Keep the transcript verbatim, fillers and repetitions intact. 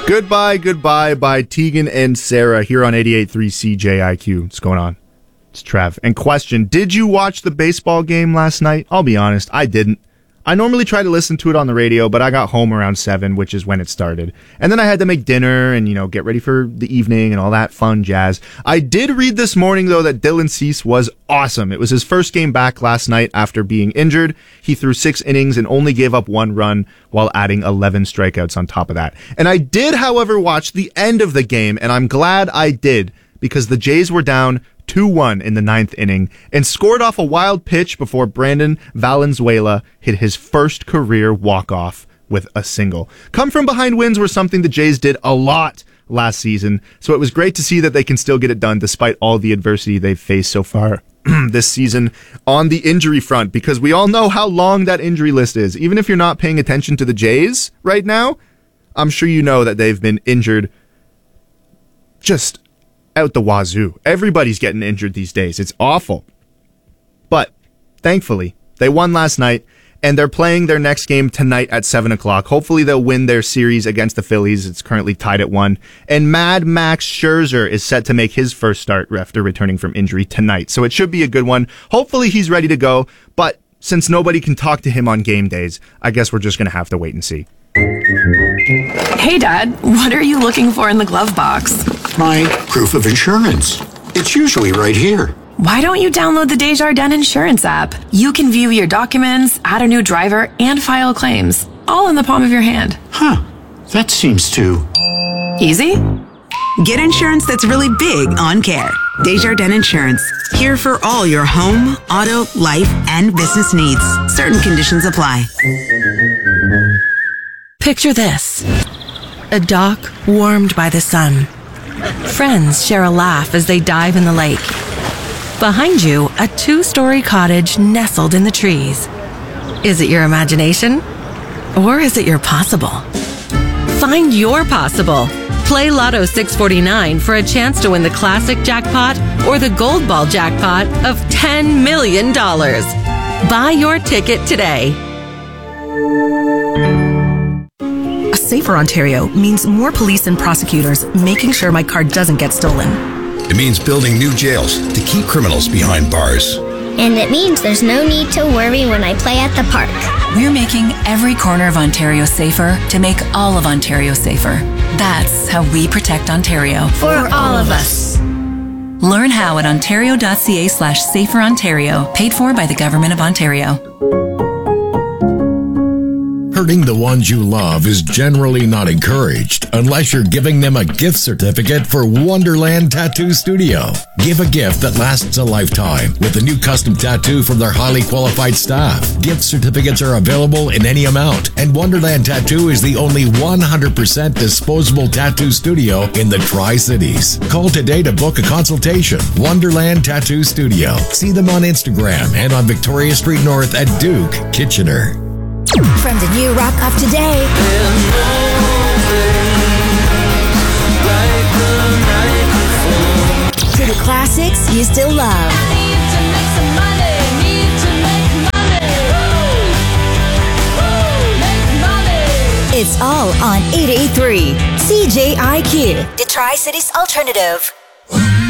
Goodbye, Goodbye by Tegan and Sarah here on eighty-eight point three C J I Q. What's going on? It's Trev. And question, did you watch the baseball game last night? I'll be honest, I didn't. I normally try to listen to it on the radio, but I got home around seven, which is when it started. And then I had to make dinner and, you know, get ready for the evening and all that fun jazz. I did read this morning, though, that Dylan Cease was awesome. It was his first game back last night after being injured. He threw six innings and only gave up one run while adding eleven strikeouts on top of that. And I did, however, watch the end of the game, and I'm glad I did, because the Jays were down two one in the ninth inning and scored off a wild pitch before Brandon Valenzuela hit his first career walk-off with a single. Come from behind wins were something the Jays did a lot last season, so it was great to see that they can still get it done despite all the adversity they've faced so far this season on the injury front, because we all know how long that injury list is. Even if you're not paying attention to the Jays right now, I'm sure you know that they've been injured just out the wazoo. Everybody's getting injured these days. It's awful. But thankfully, they won last night, and they're playing their next game tonight at seven o'clock. Hopefully they'll win their series against the Phillies. It's currently tied at one. And Mad Max Scherzer is set to make his first start after returning from injury tonight. So it should be a good one. Hopefully he's ready to go. But since nobody can talk to him on game days, I guess we're just going to have to wait and see. Hey, Dad, what are you looking for in the glove box? My proof of insurance. It's usually right here. Why don't you download the Desjardins Insurance app? You can view your documents, add a new driver, and file claims, all in the palm of your hand. Huh. That seems too... easy? Get insurance that's really big on care. Desjardins Insurance. Here for all your home, auto, life, and business needs. Certain conditions apply. Picture this. A dock warmed by the sun. Friends share a laugh as they dive in the lake. Behind you, a two-story cottage nestled in the trees. Is it your imagination? Or is it your possible? Find your possible. Play Lotto six forty-nine for a chance to win the classic jackpot or the gold ball jackpot of ten million dollars. Buy your ticket today. Safer Ontario means more police and prosecutors making sure my car doesn't get stolen. It means building new jails to keep criminals behind bars. And it means there's no need to worry when I play at the park. We're making every corner of Ontario safer to make all of Ontario safer. That's how we protect Ontario. For all of us. Learn how at ontario.ca slash safer Ontario, paid for by the Government of Ontario. Hurting the ones you love is generally not encouraged unless you're giving them a gift certificate for Wonderland Tattoo Studio. Give a gift that lasts a lifetime with a new custom tattoo from their highly qualified staff. Gift certificates are available in any amount, and Wonderland Tattoo is the only one hundred percent disposable tattoo studio in the Tri-Cities. Call today to book a consultation. Wonderland Tattoo Studio. See them on Instagram and on Victoria Street North at Duke, Kitchener. From the new rock of today to the classics you still love. It's all on eighty-eight point three C J I Q, the Tri-Cities Alternative.